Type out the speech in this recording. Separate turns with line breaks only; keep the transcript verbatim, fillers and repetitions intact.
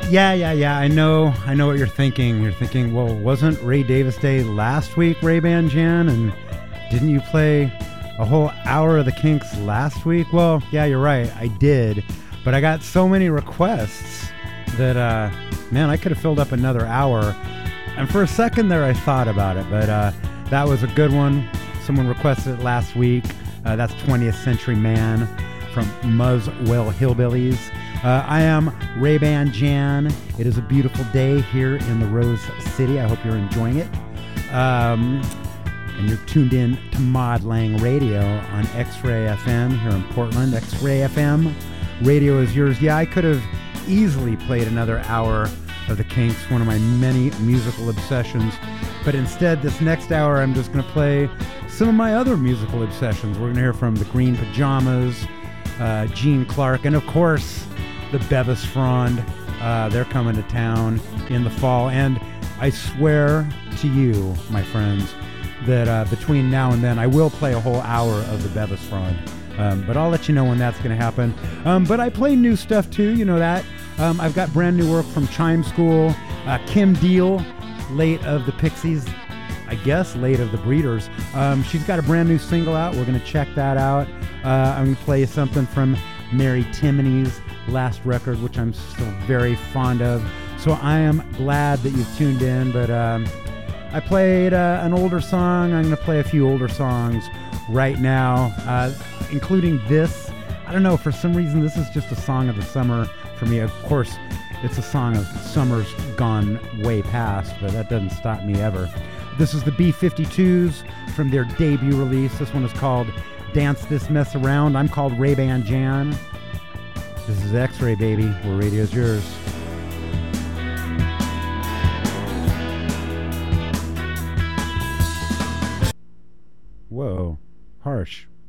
Yeah, yeah, yeah. I know. I know what you're thinking. You're thinking, well, wasn't Ray Davis Day last week, Ray-Ban Jan? And didn't you play a whole hour of the Kinks last week? Well, yeah, you're right. I did. But I got so many requests that, uh, man, I could have filled up another hour. And for a second there, I thought about it. But uh, that was a good one. Someone requested it last week. Uh, that's twentieth Century Man from Muswell Hillbillies. Uh, I am Ray-Ban Jan. It is a beautiful day here in the Rose City. I hope you're enjoying it. Um, and you're tuned in to Mod Lang Radio on X-Ray F M here in Portland. X-Ray F M. Radio is yours. Yeah, I could have easily played another hour of the Kinks, one of my many musical obsessions. But instead, this next hour, I'm just going to play some of my other musical obsessions. We're going to hear from the Green Pajamas, uh, Gene Clark, and of course, the Bevis Frond. Uh, they're coming to town in the fall. And I swear to you, my friends, that uh, between now and then, I will play a whole hour of the Bevis Frond. Um, but I'll let you know when that's going to happen. Um, but I play new stuff too, you know that. Um, I've got brand new work from Chime School, uh, Kim Deal, late of the Pixies, I guess late of the Breeders. Um, she's got a brand new single out. We're going to check that out. Uh, I'm going to play something from Mary Timony's last record, which I'm still very fond of. So I am glad that you've tuned in. But um, I played uh, an older song. I'm going to play a few older songs right now, uh, including this. I don't know, for some reason, this is just a song of the summer for me. Of course, it's a song of summer's gone way past, but that doesn't stop me ever. This is the B fifty-twos from their debut release. This one is called Dance This Mess Around. I'm called Ray-Ban Jan. This is X-Ray, baby, where radio's yours. Whoa, harsh.